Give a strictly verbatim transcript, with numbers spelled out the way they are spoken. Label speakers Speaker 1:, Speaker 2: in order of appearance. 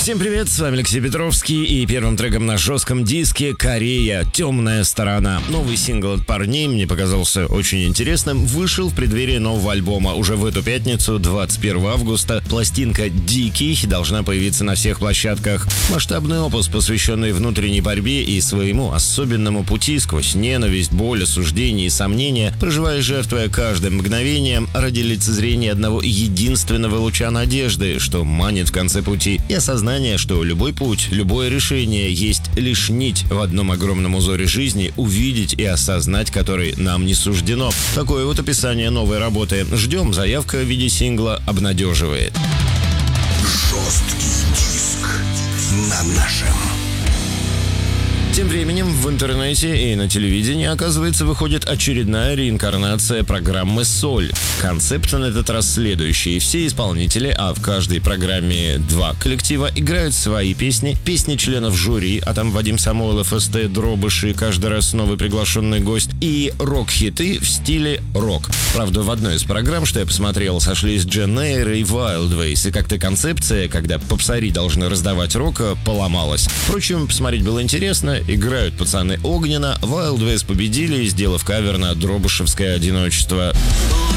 Speaker 1: Всем привет, с вами Алексей Петровский, и первым треком на жестком диске «Корея. Темная сторона». Новый сингл от парней мне показался очень интересным. Вышел в преддверии нового альбома. Уже в эту пятницу, двадцать первого августа, пластинка «Дикий» должна появиться на всех площадках. Масштабный опус, посвященный внутренней борьбе и своему особенному пути сквозь ненависть, боль, осуждение и сомнения, проживая, жертвуя каждым мгновением ради лицезрения одного единственного луча надежды, что манит в конце пути, и осознание, что любой путь, любое решение есть лишь нить в одном огромном узоре жизни, увидеть и осознать который нам не суждено. Такое вот описание новой работы. Ждем, заявка в виде сингла обнадеживает.
Speaker 2: Жесткий диск на нашем.
Speaker 1: Тем временем в интернете и на телевидении, оказывается, выходит очередная реинкарнация программы «Соль». Концепт на этот раз следующий. Все исполнители, а в каждой программе два коллектива, играют свои песни, песни членов жюри, а там Вадим Самойлов, СТ, Дробыш и каждый раз новый приглашенный гость, и рок-хиты в стиле рок. Правда, в одной из программ, что я посмотрел, сошлись Джен Эйр и Wildways, и как-то концепция, когда попсари должны раздавать рок, поломалась. Впрочем, посмотреть было интересно. Играют пацаны огненно, Wildways победили, сделав кавер на дробышевское одиночество.